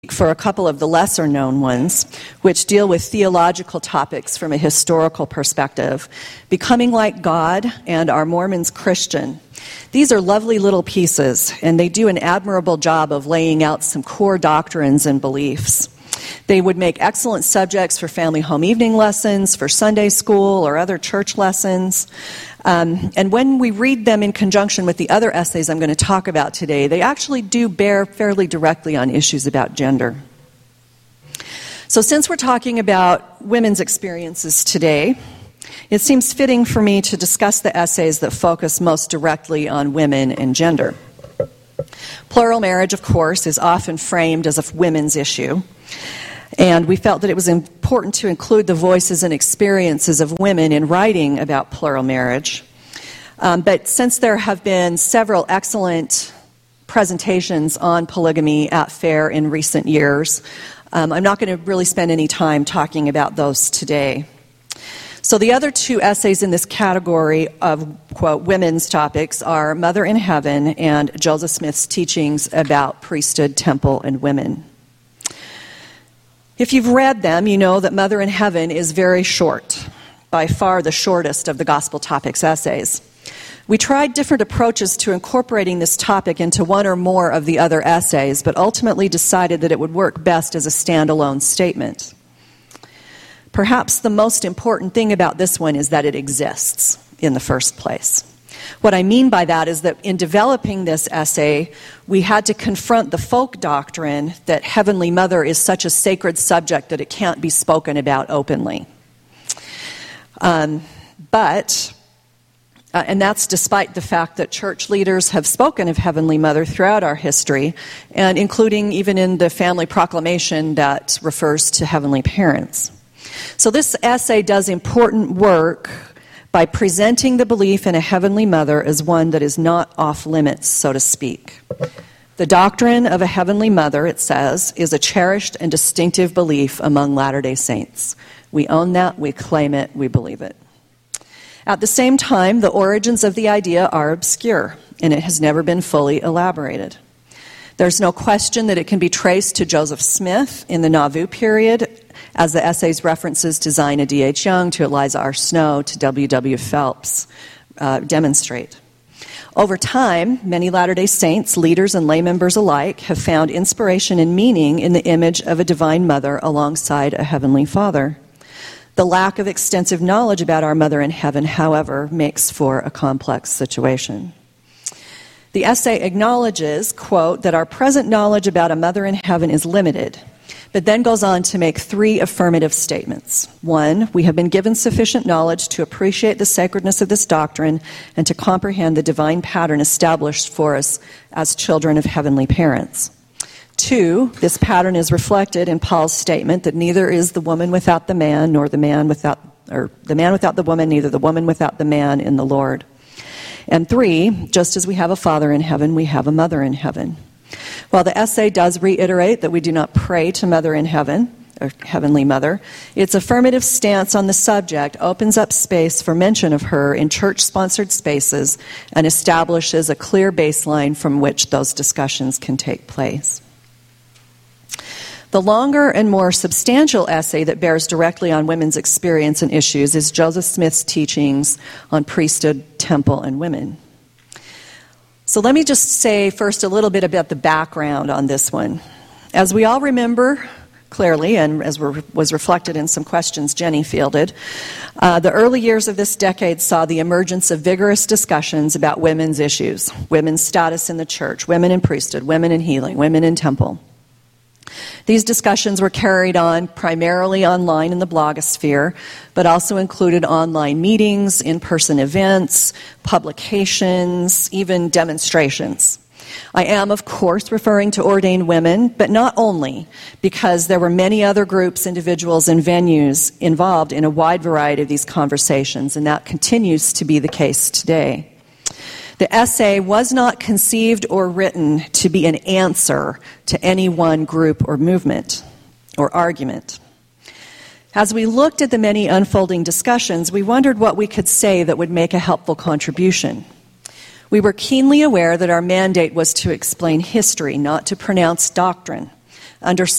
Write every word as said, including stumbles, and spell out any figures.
for a couple of the lesser-known ones, which deal with theological topics from a historical perspective, Becoming Like God and Are Mormons Christian? These are lovely little pieces, and they do an admirable job of laying out some core doctrines and beliefs. They would make excellent subjects for family home evening lessons, for Sunday school, or other church lessons. Um, and when we read them in conjunction with the other essays I'm going to talk about today, they actually do bear fairly directly on issues about gender. So since we're talking about women's experiences today, it seems fitting for me to discuss the essays that focus most directly on women and gender. Plural marriage, of course, is often framed as a women's issue. And we felt that it was important to include the voices and experiences of women in writing about plural marriage. Um, but since there have been several excellent presentations on polygamy at FAIR in recent years, um, I'm not going to really spend any time talking about those today. So the other two essays in this category of, quote, women's topics are Mother in Heaven and Joseph Smith's teachings about priesthood, temple, and women. If you've read them, you know that Mother in Heaven is very short, by far the shortest of the Gospel Topics essays. We tried different approaches to incorporating this topic into one or more of the other essays, but ultimately decided that it would work best as a standalone statement. Perhaps the most important thing about this one is that it exists in the first place. What I mean by that is that in developing this essay, we had to confront the folk doctrine that Heavenly Mother is such a sacred subject that it can't be spoken about openly. Um, but, uh, and that's despite the fact that church leaders have spoken of Heavenly Mother throughout our history, and including even in the family proclamation that refers to heavenly parents. So this essay does important work by presenting the belief in a Heavenly Mother as one that is not off limits, so to speak. The doctrine of a Heavenly Mother, it says, is a cherished and distinctive belief among Latter-day Saints. We own that, we claim it, we believe it. At the same time, the origins of the idea are obscure, and it has never been fully elaborated. There's no question that it can be traced to Joseph Smith in the Nauvoo period, as the essay's references to Zina D H Young, to Eliza R. Snow, to W W Phelps uh, demonstrate. Over time, many Latter-day Saints, leaders and lay members alike, have found inspiration and meaning in the image of a divine mother alongside a heavenly father. The lack of extensive knowledge about our Mother in Heaven, however, makes for a complex situation. The essay acknowledges, quote, that our present knowledge about a Mother in Heaven is limited, but then goes on to make three affirmative statements. One, we have been given sufficient knowledge to appreciate the sacredness of this doctrine and to comprehend the divine pattern established for us as children of heavenly parents. Two, this pattern is reflected in Paul's statement that neither is the woman without the man, nor the man without, or the man without the woman, neither the woman without the man in the Lord. And three, just as we have a Father in heaven, we have a Mother in heaven. While the essay does reiterate that we do not pray to Mother in Heaven, or Heavenly Mother, its affirmative stance on the subject opens up space for mention of her in church-sponsored spaces and establishes a clear baseline from which those discussions can take place. The longer and more substantial essay that bears directly on women's experience and issues is Joseph Smith's teachings on priesthood, temple, and women. So let me just say first a little bit about the background on this one. As we all remember clearly, and as was reflected in some questions Jenny fielded, uh, the early years of this decade saw the emergence of vigorous discussions about women's issues, women's status in the church, women in priesthood, women in healing, women in temple. These discussions were carried on primarily online in the blogosphere, but also included online meetings, in-person events, publications, even demonstrations. I am, of course, referring to ordained women, but not only, because there were many other groups, individuals, and venues involved in a wide variety of these conversations, and that continues to be the case today. The essay was not conceived or written to be an answer to any one group or movement or argument. As we looked at the many unfolding discussions, we wondered what we could say that would make a helpful contribution. We were keenly aware that our mandate was to explain history, not to pronounce doctrine. understand